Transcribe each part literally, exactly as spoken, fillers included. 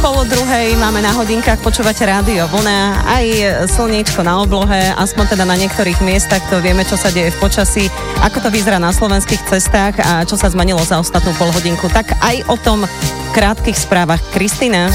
pol druhej máme na hodinkách, počúvate Rádio Vlna, aj slniečko na oblohe, aspoň teda na niektorých miestach, to vieme, čo sa deje v počasí, ako to vyzerá na slovenských cestách a čo sa zmenilo za ostatnú polhodinku. Tak aj o tom v krátkych správach. Kristina.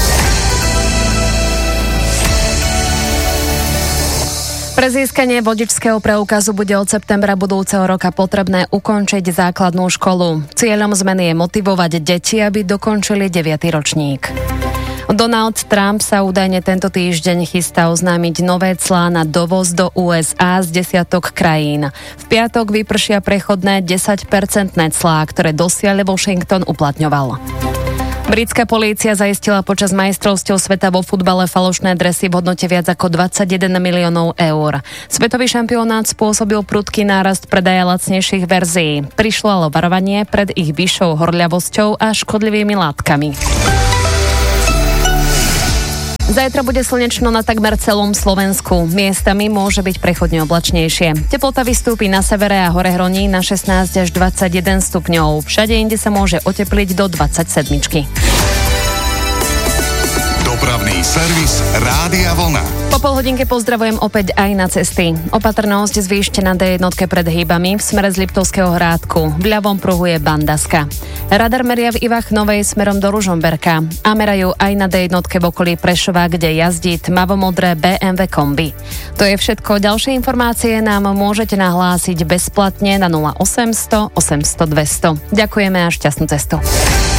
Pre získanie vodičského preukazu bude od septembra budúceho roka potrebné ukončiť základnú školu. Cieľom zmeny je motivovať deti, aby dokončili deviaty ročník. Donald Trump sa údajne tento týždeň chystá oznámiť nové clá na dovoz do ú es á z desiatok krajín. V piatok vypršia prechodné desaťpercentné clá, ktoré dosiaľ Washington uplatňoval. Britská polícia zaistila počas majstrovstiev sveta vo futbale falošné dresy v hodnote viac ako dvadsaťjeden miliónov eur. Svetový šampionát spôsobil prudký nárast predaja lacnejších verzií. Prišlo ale varovanie pred ich vyššou horľavosťou a škodlivými látkami. Zajtra bude slnečno na takmer celom Slovensku. Miestami môže byť prechodne oblačnejšie. Teplota vystúpi na severe a hore hroní na šestnásť až dvadsaťjeden stupňov. Všade inde sa môže otepliť do dvadsaťsedmičky. Dopravný servis Rádia Vlna. Po pol hodinke pozdravujem opäť aj na cesty. Opatrnosť zvýšte na dé jedna pred hýbami v smere z Liptovského Hrádku. V ľavom pruhu je Bandaska. Radar meria v Ivách Novej smerom do Ružomberka a merajú aj na dé jedna v okolí Prešova, kde jazdí tmavomodré bé em vé kombi. To je všetko. Ďalšie informácie nám môžete nahlásiť bezplatne na nula osemsto osemsto dvesto. Ďakujeme a šťastnú cestu.